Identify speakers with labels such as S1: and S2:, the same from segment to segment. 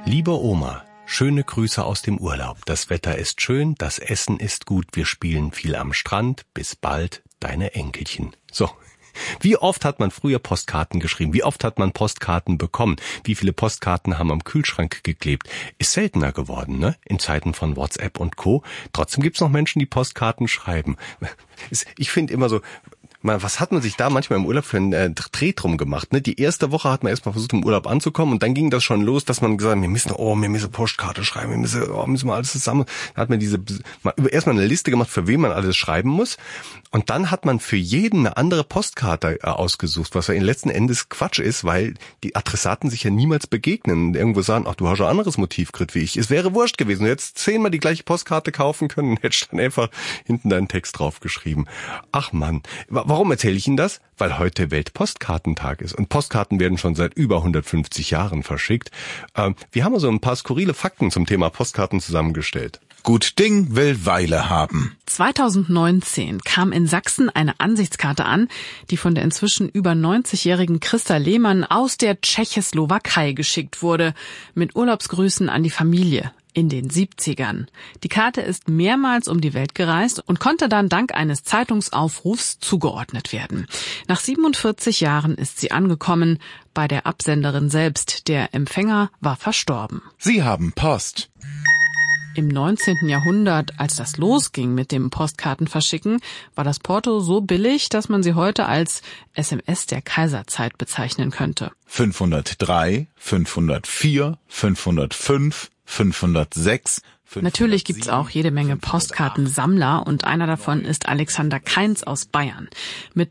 S1: Liebe Oma, schöne Grüße aus dem Urlaub. Das Wetter ist schön, das Essen ist gut, wir spielen viel am Strand. Bis bald, deine Enkelchen. So. Wie oft hat man früher Postkarten geschrieben? Wie oft hat man Postkarten bekommen? Wie viele Postkarten haben am Kühlschrank geklebt? Ist seltener geworden, ne? In Zeiten von WhatsApp und Co. Trotzdem gibt's noch Menschen, die Postkarten schreiben. Ich finde immer so, was hat man sich da manchmal im Urlaub für einen Dreh drum gemacht, ne? Die erste Woche hat man erstmal versucht, im Urlaub anzukommen und dann ging das schon los, dass man gesagt hat, wir müssen Postkarte schreiben, müssen wir alles zusammen. Da hat man erstmal eine Liste gemacht, für wen man alles schreiben muss. Und dann hat man für jeden eine andere Postkarte ausgesucht, was ja in letzten Endes Quatsch ist, weil die Adressaten sich ja niemals begegnen und irgendwo sagen, ach, du hast ein anderes Motiv gekriegt wie ich. Es wäre wurscht gewesen. Du hättest 10-mal die gleiche Postkarte kaufen können und hättest dann einfach hinten deinen Text draufgeschrieben. Ach Mann. Warum erzähle ich Ihnen das? Weil heute Weltpostkartentag ist. Und Postkarten werden schon seit über 150 Jahren verschickt. Wir haben also ein paar skurrile Fakten zum Thema Postkarten zusammengestellt.
S2: Gut Ding will Weile haben.
S3: 2019 kam in Sachsen eine Ansichtskarte an, die von der inzwischen über 90-jährigen Christa Lehmann aus der Tschechoslowakei geschickt wurde, mit Urlaubsgrüßen an die Familie in den 70ern. Die Karte ist mehrmals um die Welt gereist und konnte dann dank eines Zeitungsaufrufs zugeordnet werden. Nach 47 Jahren ist sie angekommen, bei der Absenderin selbst. Der Empfänger war verstorben.
S2: Sie haben Post.
S3: Im 19. Jahrhundert, als das losging mit dem Postkartenverschicken, war das Porto so billig, dass man sie heute als SMS der Kaiserzeit bezeichnen könnte.
S2: 503, 504, 505, 506.
S3: Natürlich gibt's auch jede Menge Postkartensammler und einer davon ist Alexander Kainz aus Bayern. Mit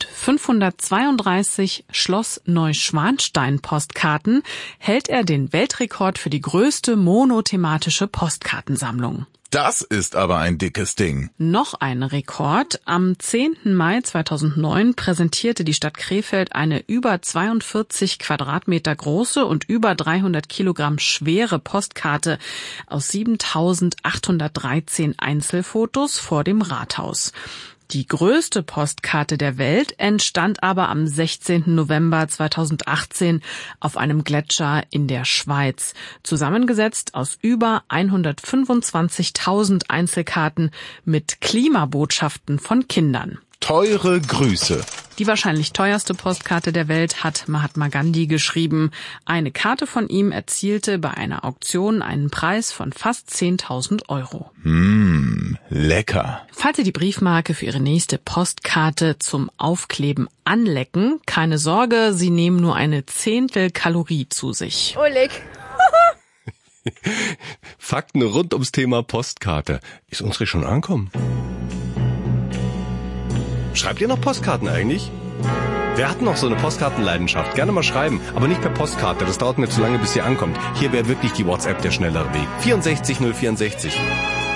S3: 532 Schloss Neuschwanstein-Postkarten hält er den Weltrekord für die größte monothematische Postkartensammlung.
S2: Das ist aber ein dickes Ding.
S3: Noch ein Rekord. Am 10. Mai 2009 präsentierte die Stadt Krefeld eine über 42 Quadratmeter große und über 300 Kilogramm schwere Postkarte aus 7.813 Einzelfotos vor dem Rathaus. Die größte Postkarte der Welt entstand aber am 16. November 2018 auf einem Gletscher in der Schweiz, zusammengesetzt aus über 125.000 Einzelkarten mit Klimabotschaften von Kindern.
S2: Teure Grüße.
S3: Die wahrscheinlich teuerste Postkarte der Welt hat Mahatma Gandhi geschrieben. Eine Karte von ihm erzielte bei einer Auktion einen Preis von fast 10.000 Euro.
S2: Lecker.
S3: Falls Sie die Briefmarke für Ihre nächste Postkarte zum Aufkleben anlecken, keine Sorge, Sie nehmen nur eine Zehntel Kalorie zu sich.
S4: Oh, leck.
S1: Fakten rund ums Thema Postkarte. Ist unsere schon angekommen? Schreibt ihr noch Postkarten eigentlich? Wer hat noch so eine Postkartenleidenschaft? Gerne mal schreiben, aber nicht per Postkarte. Das dauert mir zu lange, bis sie ankommt. Hier wäre wirklich die WhatsApp der schnellere Weg. 64 064.